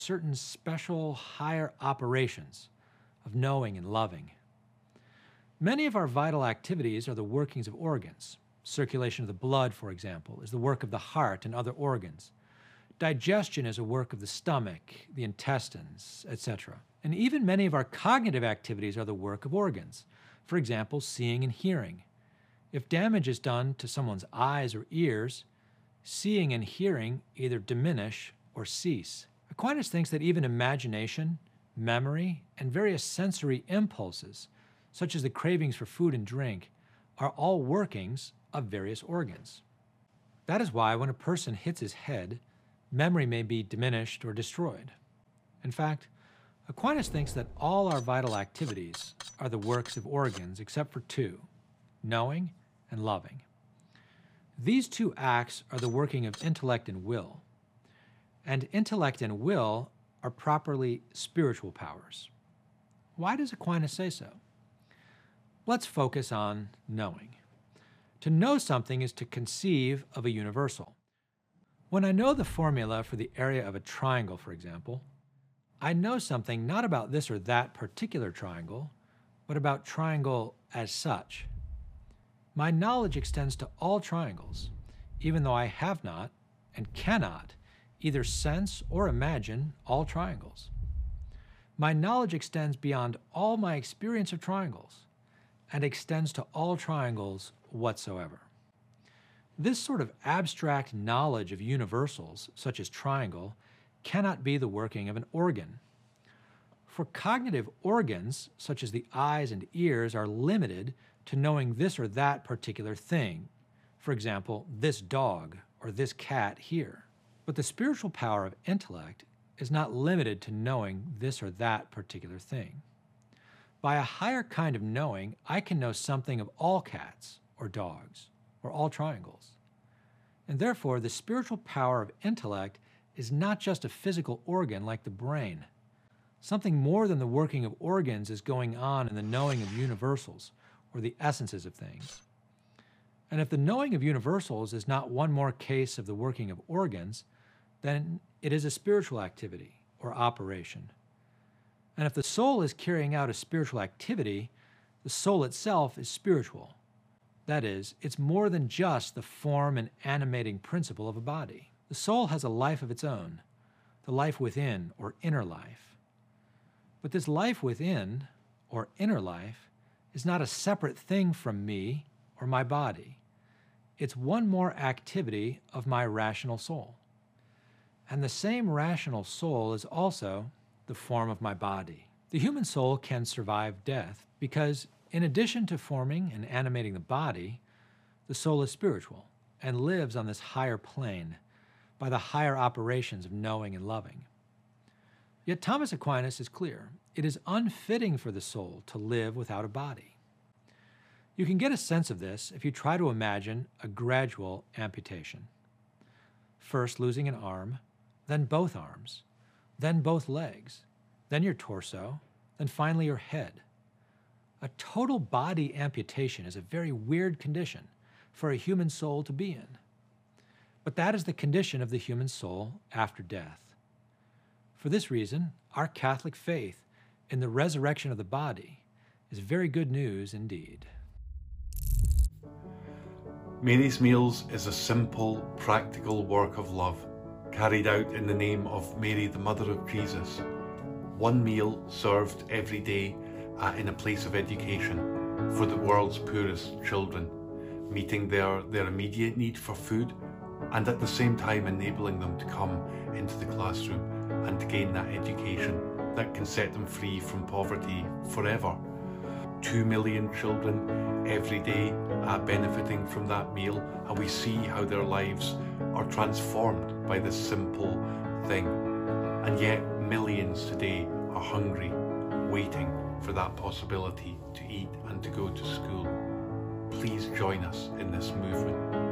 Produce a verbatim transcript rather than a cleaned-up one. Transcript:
certain special higher operations of knowing and loving. Many of our vital activities are the workings of organs. Circulation of the blood, for example, is the work of the heart and other organs. Digestion is a work of the stomach, the intestines, et cetera. And even many of our cognitive activities are the work of organs. For example, seeing and hearing. If damage is done to someone's eyes or ears, seeing and hearing either diminish or cease. Aquinas thinks that even imagination, memory, and various sensory impulses, such as the cravings for food and drink, are all workings of various organs. That is why when a person hits his head, memory may be diminished or destroyed. In fact, Aquinas thinks that all our vital activities are the works of organs except for two, knowing and loving. These two acts are the working of intellect and will, and intellect and will are properly spiritual powers. Why does Aquinas say so? Let's focus on knowing. To know something is to conceive of a universal. When I know the formula for the area of a triangle, for example, I know something not about this or that particular triangle, but about triangle as such. My knowledge extends to all triangles, even though I have not and cannot either sense or imagine all triangles. My knowledge extends beyond all my experience of triangles and extends to all triangles whatsoever. This sort of abstract knowledge of universals, such as triangle, cannot be the working of an organ. For cognitive organs, such as the eyes and ears, are limited to knowing this or that particular thing. For example, this dog or this cat here. But the spiritual power of intellect is not limited to knowing this or that particular thing. By a higher kind of knowing, I can know something of all cats or dogs or all triangles. And therefore, the spiritual power of intellect is not just a physical organ like the brain. Something more than the working of organs is going on in the knowing of universals, or the essences of things. And if the knowing of universals is not one more case of the working of organs, then it is a spiritual activity or operation. And if the soul is carrying out a spiritual activity, the soul itself is spiritual. That is, it's more than just the form and animating principle of a body. The soul has a life of its own, the life within, or inner life. But this life within, or inner life, is not a separate thing from me or my body. It's one more activity of my rational soul. And the same rational soul is also the form of my body. The human soul can survive death because, in addition to forming and animating the body, the soul is spiritual and lives on this higher plane by the higher operations of knowing and loving. Yet Thomas Aquinas is clear. It is unfitting for the soul to live without a body. You can get a sense of this if you try to imagine a gradual amputation. First losing an arm, then both arms, then both legs, then your torso, then finally your head. A total body amputation is a very weird condition for a human soul to be in. But that is the condition of the human soul after death. For this reason, our Catholic faith in the resurrection of the body is very good news indeed. Mary's Meals is a simple, practical work of love, carried out in the name of Mary, the Mother of Jesus. One meal served every day uh, in a place of education for the world's poorest children, meeting their, their immediate need for food and at the same time enabling them to come into the classroom and to gain that education that can set them free from poverty forever. Two million children every day uh, benefiting from that meal, and we see how their lives are transformed by this simple thing. And yet millions today are hungry, waiting for that possibility to eat and to go to school. Please join us in this movement.